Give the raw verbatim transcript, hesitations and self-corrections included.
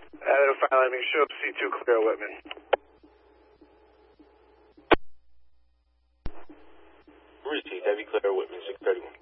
Adam five landing, show up C two clear Whitman. Received, heavy clear Whitman, six thirty-one.